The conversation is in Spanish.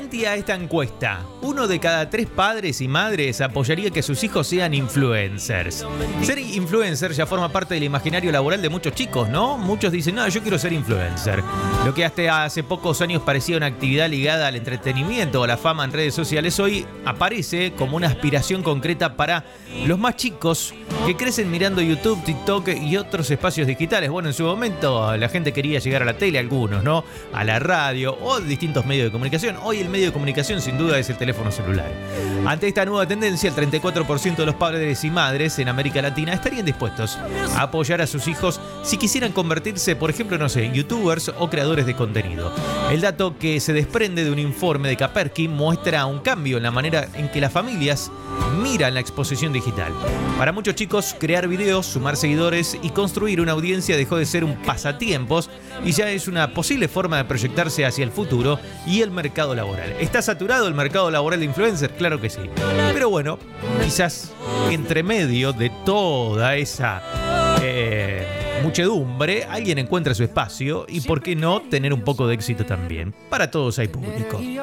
Atenti a esta encuesta. 1 de cada 3 padres y madres apoyaría que sus hijos sean influencers. Ser influencer ya forma parte del imaginario laboral de muchos chicos, ¿no? Muchos dicen, no, yo quiero ser influencer. Lo que hasta hace pocos años parecía una actividad ligada al entretenimiento o a la fama en redes sociales, hoy aparece como una aspiración concreta para los más chicos que crecen mirando YouTube, TikTok y otros espacios digitales. Bueno, en su momento la gente quería llegar a la tele, algunos, ¿no? A la radio o distintos medios de comunicación. Hoy el medio de comunicación sin duda es el teléfono celular. Ante esta nueva tendencia, el 34% de los padres y madres en América Latina estarían dispuestos a apoyar a sus hijos si quisieran convertirse, por ejemplo, no sé, en youtubers o creadores de contenido. El dato que se desprende de un informe de Kaperki muestra un cambio en la manera en que las familias miran la exposición digital. Para muchos chicos, crear videos, sumar seguidores y construir una audiencia dejó de ser un pasatiempos y ya es una posible forma de proyectarse hacia el futuro y el mercado laboral. ¿Está saturado el mercado laboral de influencers? Claro que sí. Pero bueno, quizás entre medio de toda esa muchedumbre, alguien encuentra su espacio y por qué no tener un poco de éxito también. Para todos hay público.